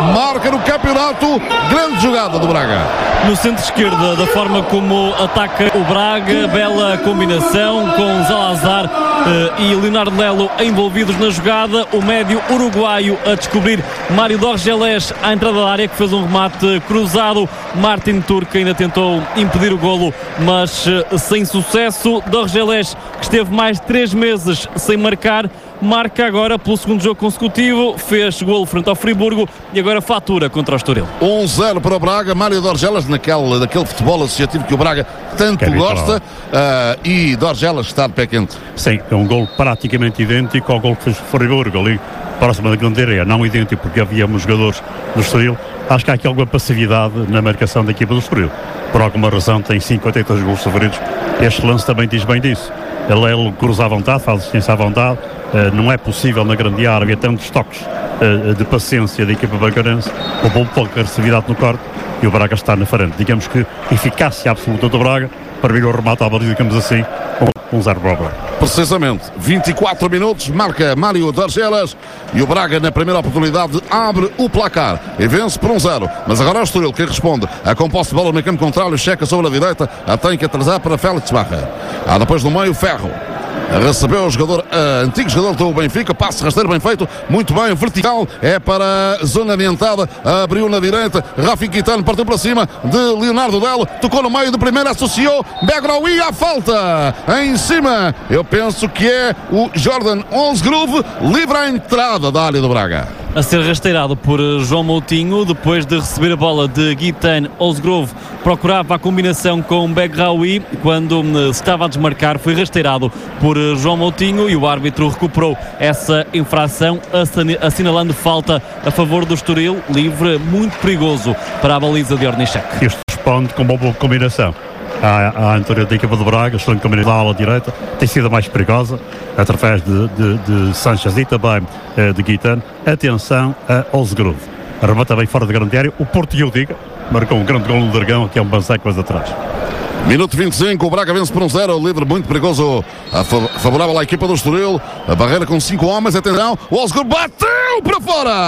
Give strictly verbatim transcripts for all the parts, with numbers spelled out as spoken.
marca no campeonato. Grande jogada do Braga. No centro-esquerda, da forma como ataca o Braga, bela combinação com Salazar uh, e Leonardo Lelo envolvidos na jogada. O médio uruguaio a descobrir Mário Dorgeles à entrada da área, que fez um remate cruzado. Martin Turk ainda tentou impedir o golo, mas uh, sem sucesso. Dorgeles, que esteve mais de três meses sem marcar, marca agora pelo segundo jogo consecutivo, fez golo frente ao Friburgo e agora fatura contra o Estoril. um zero para o Braga. Mário Dorgeles, naquele, naquele futebol associativo que o Braga tanto que é gosta, uh, e Dorgeles está de pé quente. Sim, é um golo praticamente idêntico ao golo que fez o Friburgo ali próximo da grande área, não idêntico porque havíamos jogadores do Estoril. Acho que há aqui alguma passividade na marcação da equipa do Estoril. Por alguma razão tem cinquenta e três golos sofridos. Este lance também diz bem disso. Ele, ele cruza à vontade, faz assistência à vontade. Uh, não é possível na grande área haver tantos toques uh, de paciência da equipa bracarense, com bom pouco agressividade no corte, e o Braga está na frente. Digamos que eficácia absoluta do Braga para vir ao remate à baliza, digamos assim, com um zero para o Braga. Precisamente, vinte e quatro minutos, marca Mário Dorgeles e o Braga, na primeira oportunidade, abre o placar e vence por um zero. Mas agora é o Estoril que responde. A composta de bola no campo contrário, checa sobre a direita, a tem que atrasar para Félix Barra. Ah, depois no meio, Ferro. Recebeu o jogador, uh, antigo jogador do Benfica, passe rasteiro bem feito, muito bem, vertical, é para a zona adiantada, abriu na direita, Rafi Quitano partiu para cima de Leonardo Lelo, tocou no meio do primeiro, associou Begraoui à falta, em cima, eu penso que é o Jordan Osgrove, livre à entrada da área do Braga. A ser rasteirado por João Moutinho, depois de receber a bola de Guitan, Osgrove procurava a combinação com Begraoui, quando se estava a desmarcar, foi rasteirado por João Moutinho e o árbitro recuperou essa infração, assinalando falta a favor do Estoril, livre muito perigoso para a baliza de Ornichak. Este responde com uma boa combinação à, à entrada da equipa do Braga, excelente combinação da ala direita, tem sido a mais perigosa, através de, de, de Sanchez e também eh, de Guitan. Atenção a Osgrove, arremata bem fora da grande área, o Porto eu diga, marcou um grande gol no Dragão, que é um banzai quase atrás. Minuto vinte e cinco, o Braga vence por um zero, livre muito perigoso, a favorável à equipa do Estoril, a barreira com cinco homens, atenção, o Osgrove bateu para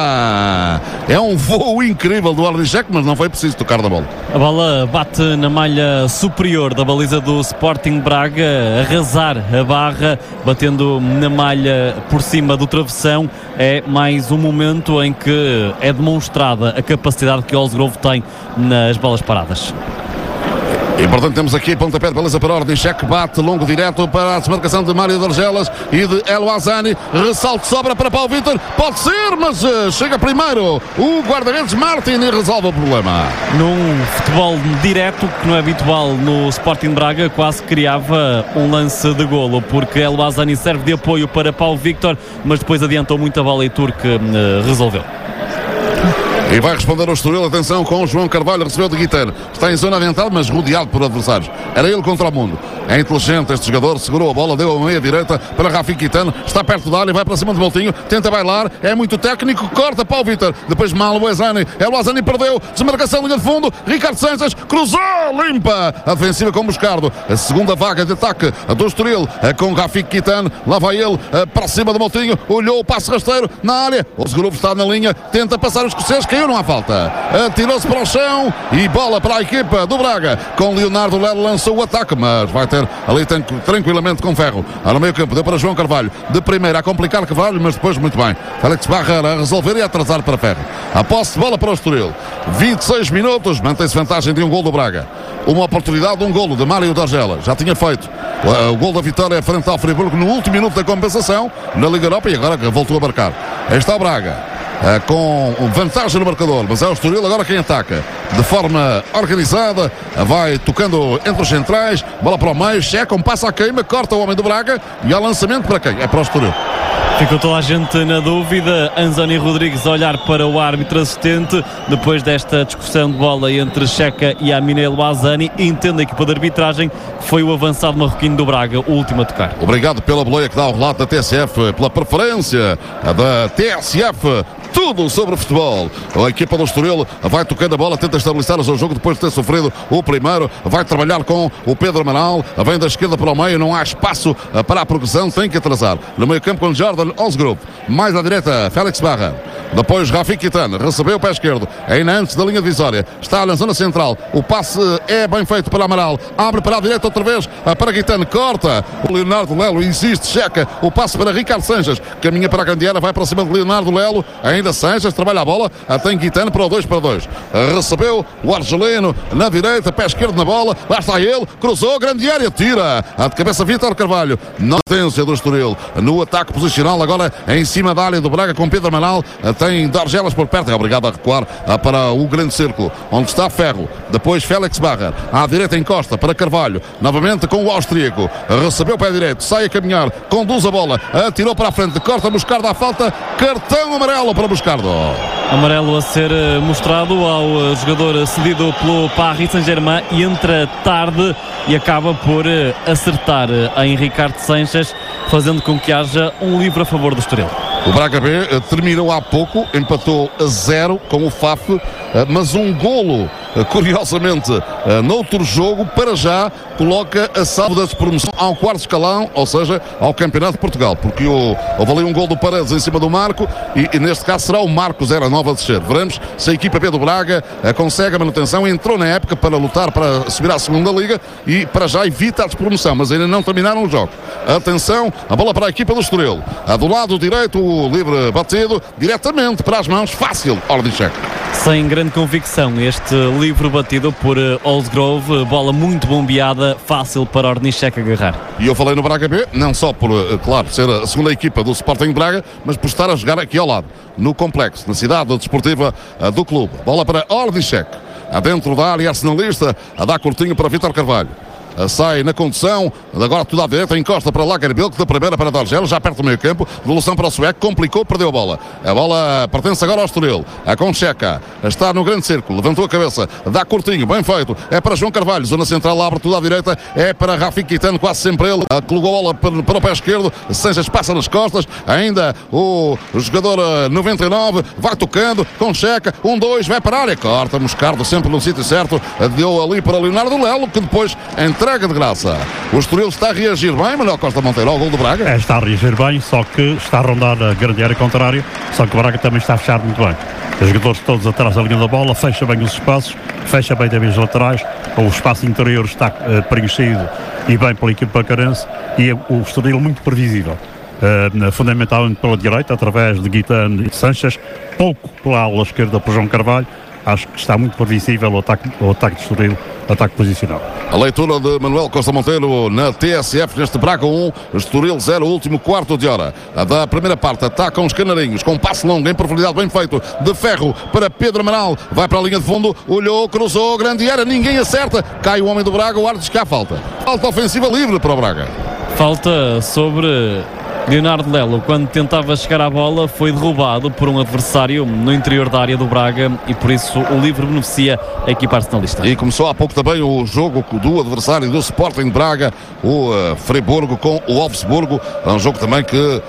fora, é um voo incrível do Ornichak, mas não foi preciso tocar na bola. A bola bate na malha superior da baliza do Sporting Braga, arrasar a barra, batendo na malha por cima do travessão. É mais um momento em que é demonstrada a capacidade que o Osgrove tem nas bolas paradas. E portanto temos aqui pontapé de baliza para Ornichak, bate longo direto para a desmarcação de Mário Dorgeles e de El Ouazzani, ressalto sobra para Paulo Vitor, pode ser, mas uh, chega primeiro o guarda-redes Martin e resolve o problema. Num futebol direto, que não é habitual no Sporting Braga, quase criava um lance de golo, porque El Ouazzani serve de apoio para Paulo Victor, mas depois adiantou muito a bola e Turk uh, resolveu. E vai responder ao Estoril, atenção com o João Carvalho, recebeu de Guitan, está em zona avental, mas rodeado por adversários, era ele contra o mundo, é inteligente este jogador, segurou a bola, deu a meia direita para Rafi Quitano, está perto da área, vai para cima de Moutinho, tenta bailar, é muito técnico, corta para o Vitor, depois mal o Ouazzani, é o Ouazzani perdeu, desmarcação, linha de fundo, Ricardo Sanches, cruzou, limpa, a defensiva com Buscardo, a segunda vaga de ataque do Estoril, com Rafi Quitano, lá vai ele, para cima de Moutinho, olhou o passe rasteiro na área, o grupo está na linha, tenta passar os escoceses, caiu, não há falta, atirou-se para o chão e bola para a equipa do Braga, com Leonardo Lelo, lançou o ataque, mas vai ter ali tranquilamente com Ferro, no meio campo, deu para João Carvalho, de primeira a complicar Carvalho, mas depois muito bem, Félix Barra a resolver e a atrasar para Ferro, a posse de bola para o Estoril, vinte e seis minutos, mantém-se vantagem de um gol do Braga, uma oportunidade de um golo de Mário Dorgeles, já tinha feito o, o gol da vitória frente ao Friburgo no último minuto da compensação na Liga Europa e agora voltou a marcar. Aí está o Braga, Uh, com vantagem no marcador, mas é o Estoril agora quem ataca de forma organizada, uh, vai tocando entre os centrais, bola para o meio, checa, um passo à queima, corta o homem do Braga e há lançamento para quem? É para o Estoril. Ficou toda a gente na dúvida, Anzoni Rodrigues a olhar para o árbitro assistente depois desta discussão de bola entre Checa e Amine El Ouazzani, e entende a equipa de arbitragem que foi o avançado marroquino do Braga o último a tocar. Obrigado pela boleia que dá o relato da T S F, pela preferência da T S F. tudo sobre futebol. A equipa do Estoril vai tocando a bola, tenta estabilizar o seu jogo depois de ter sofrido o primeiro, vai trabalhar com o Pedro Amaral, vem da esquerda para o meio, não há espaço para a progressão, tem que atrasar. No meio campo com Jordan Osgrove, mais à direita Félix Barra, depois Rafik Kitane, recebeu o pé esquerdo, ainda antes da linha divisória, está na zona central, o passe é bem feito para Amaral, abre para a direita outra vez, para Kitane, corta, o Leonardo Lelo insiste, checa, o passe para Ricardo Sanches, caminha para a grande área, vai para cima de Leonardo Lelo, ainda Sanches, trabalha a bola, tem Kitane para o dois para dois, recebeu o argelino na direita, pé esquerdo na bola, lá está ele, cruzou, grande área, tira, a de cabeça Vítor Carvalho, não tendência do Estoril, no ataque posicional, agora em cima da área do Braga com Pedro Amaral, tem Dorgelas por perto, é obrigado a recuar para o grande círculo, onde está Ferro, depois Félix Barra, à direita encosta para Carvalho, novamente com o austríaco, recebeu o pé direito, sai a caminhar, conduz a bola, atirou para a frente, corta Buscardo à falta, cartão amarelo para Buscardo. Amarelo a ser mostrado ao jogador cedido pelo Paris Saint-Germain e entra tarde e acaba por acertar em Ricardo Sanches, fazendo com que haja um livre a favor do Estoril. O Braga B terminou há pouco, empatou a zero com o F A F, mas um golo, curiosamente, noutro jogo, para já, coloca a salvo da despromoção ao quarto escalão, ou seja, ao Campeonato de Portugal, porque o, houve ali um gol do Paredes em cima do Marco, e, e neste caso será o Marco zero nove a descer. Veremos se a equipa B do Braga consegue a manutenção, entrou na época para lutar para subir à segunda liga e para já evita a despromoção, mas ainda não terminaram os jogos. Atenção, a bola para a equipa do Estoril. A do lado direito, o livre batido, diretamente para as mãos, fácil, Ordichek. Sem grande convicção, este livre batido por Osgrove, bola muito bombeada, fácil para Ordichek agarrar. E eu falei no Braga B, não só por, claro, ser a segunda equipa do Sporting Braga, mas por estar a jogar aqui ao lado, no complexo, na cidade desportiva do clube. Bola para Ordichek, dentro da área arsenalista, a dar curtinho para Vítor Carvalho. Sai na condução, agora tudo à direita, encosta para Lagerbielke, da primeira para Dorgelas, já perto do meio campo, devolução para o sueco, complicou, perdeu a bola. A bola pertence agora ao Estoril, a Concheca, está no grande círculo, levantou a cabeça, dá curtinho, bem feito, é para João Carvalho, zona central, abre tudo à direita, é para Rafik Kitane, quase sempre ele, colocou a bola para, para o pé esquerdo, Sanches passa nas costas, ainda o jogador noventa e nove, vai tocando, Concheca, um, dois, vai para a área, corta, Moscardo sempre no sítio certo, deu ali para Leonardo Lelo, que depois entra entrega de graça. O Estoril está a reagir bem, Manuel Costa Monteiro, ao gol do Braga. É, está a reagir bem, só que está a rondar a grande área contrária, só que o Braga também está a fechar muito bem. Os jogadores todos atrás da linha da bola, fecha bem os espaços, fecha bem também os laterais, o espaço interior está uh, preenchido e bem pela equipa carense, e o Estoril muito previsível. Uh, fundamentalmente pela direita, através de Kitane e Sanches, pouco pela ala esquerda por João Carvalho. Acho que está muito previsível o ataque, o ataque de Estoril, o ataque posicional. A leitura de Manuel Costa Monteiro na T S F, neste Braga um, Estoril zero, último quarto de hora. A da primeira parte, atacam os canarinhos, com um passe longo, em profundidade, bem feito, de Ferro para Pedro Amaral, vai para a linha de fundo, olhou, cruzou, grande área, ninguém acerta, cai o homem do Braga, o árbitro que há falta. Falta ofensiva livre para o Braga. Falta sobre Leonardo Lelo, quando tentava chegar à bola, foi derrubado por um adversário no interior da área do Braga e por isso o livre beneficia a equipa arsenalista. E começou há pouco também o jogo do adversário do Sporting de Braga, o uh, Friburgo com o Wolfsburgo, é um jogo também que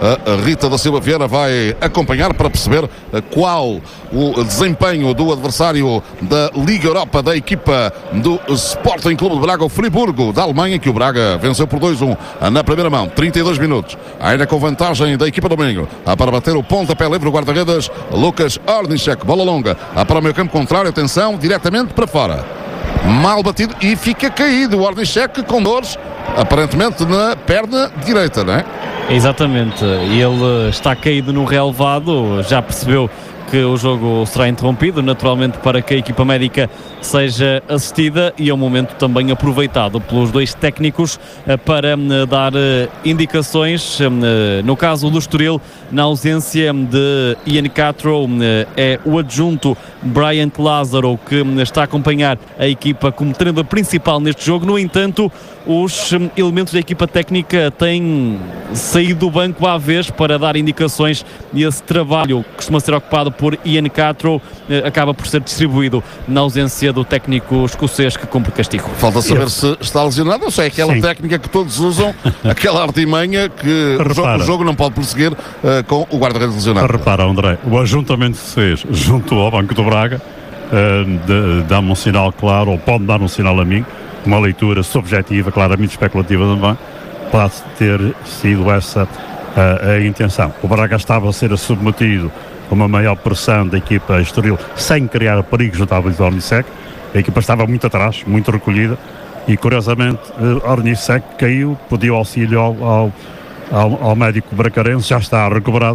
a Rita da Silva Vieira vai acompanhar para perceber qual o desempenho do adversário da Liga Europa, da equipa do Sporting Clube de Braga, o Friburgo da Alemanha, que o Braga venceu por dois a um na primeira mão, trinta e dois minutos, ainda com vantagem da equipa do Minho, para bater o pontapé livre o guarda-redes Lucas Ordichek, bola longa para o meio campo contrário, atenção, diretamente para fora, mal batido e fica caído o Ordichek com dores aparentemente na perna direita, não é? Exatamente, ele está caído no relevado, já percebeu que o jogo será interrompido, naturalmente para que a equipa médica seja assistida, e é um momento também aproveitado pelos dois técnicos para dar indicações. No caso do Estoril, na ausência de Ian Catrow, é o adjunto Bryant Lázaro que está a acompanhar a equipa como treinador principal neste jogo. No entanto, os elementos da equipa técnica têm saído do banco à vez para dar indicações, e esse trabalho costuma ser ocupado por por Ian Catrow, uh, acaba por ser distribuído na ausência do técnico escocês que cumpre castigo. Falta saber se está lesionado ou se é aquela Sim. técnica que todos usam, aquela artimanha que o jogo, o jogo não pode prosseguir uh, com o guarda-redes lesionado. Repara, André, o ajuntamento que se fez junto ao Banco do Braga uh, dá-me um sinal claro, ou pode dar um sinal a mim, uma leitura subjetiva, claramente especulativa também, pode ter sido essa uh, a intenção. O Braga estava a ser submetido a uma maior pressão da equipa Estoril, sem criar perigo junto à baliza Ornisek. A equipa estava muito atrás, muito recolhida, e curiosamente uh, Ornisek caiu, pediu auxílio ao, ao, ao, ao médico bracarense, já está recuperado.